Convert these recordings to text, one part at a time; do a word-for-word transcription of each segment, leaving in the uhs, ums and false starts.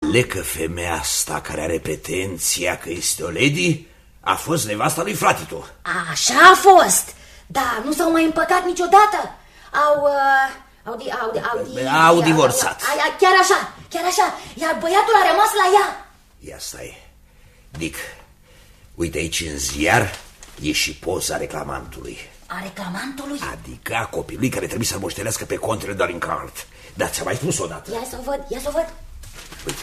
înțeleg că femeia asta care are pretenția că este o lady a fost nevasta lui fratitu. Așa a fost, dar nu s-au mai împăcat niciodată. Au... Uh, au, di, au, di, au, di, au divorțat. Au, au, chiar așa, chiar așa. Iar băiatul a rămas la ea. Ia stai, Dick, uite aici în ziar e și poza reclamantului. A reclamantului? Adică a copilului care trebuie să-l moștenească pe contele Dorincourt. Da, ți-am mai spus odată. Ia să o văd, ia să o văd. Uite.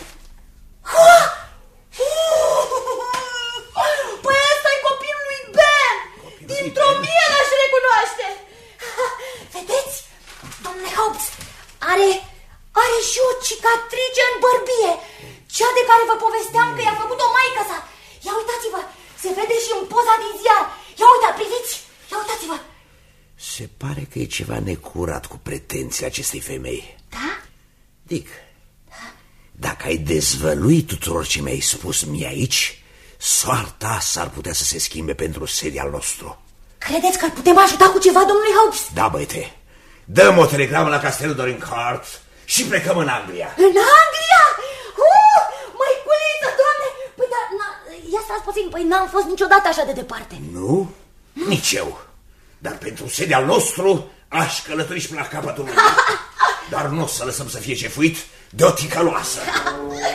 Păi ăsta e copilul lui Ben. Dintr-o mie l-aș recunoaște. Vedeți, domnule Hobbs, are, are și o cicatrice în bărbie. Cea de care vă povesteam că i-a făcut-o maică sa. Ia uitați-vă, se vede și în poza din ziar. Ia uita, priviți, ia uitați-vă. Se pare că e ceva necurat cu pretențiile acestei femei. Da? Dick, da? Dacă ai dezvălui tuturor ce mi-ai spus mie aici, soarta s-ar putea să se schimbe pentru serial nostru. Credeți că îl putem ajuta cu ceva, domnule Hobbs? Da, băiete, dăm o telegramă la castelul Dorincourt și plecăm în Anglia. În Anglia? Uh, măiculiță, doamne! Păi, dar, ia stați puțin, păi n-am fost niciodată așa de departe. Nu? Nici eu. Dar pentru serial nostru aș călători și până la capătul lumii. Dar nu o să lăsăm să fie cefuit de o ticăloasă.